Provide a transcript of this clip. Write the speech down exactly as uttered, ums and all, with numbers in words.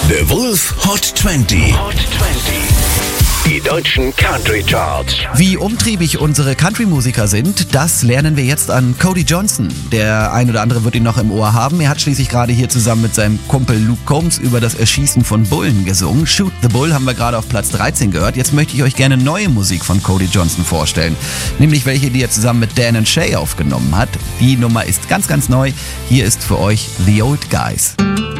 The Wolf Hot zwanzig. Hot zwanzig. Die deutschen Country Charts. Wie umtriebig unsere Country-Musiker sind, das lernen wir jetzt an Cody Johnson. Der ein oder andere wird ihn noch im Ohr haben. Er hat schließlich gerade hier zusammen mit seinem Kumpel Luke Combs über das Erschießen von Bullen gesungen. Shoot the Bull haben wir gerade auf Platz dreizehn gehört. Jetzt möchte ich euch gerne neue Musik von Cody Johnson vorstellen. Nämlich welche, die er zusammen mit Dan and Shay aufgenommen hat. Die Nummer ist ganz, ganz neu. Hier ist für euch The Old Guys.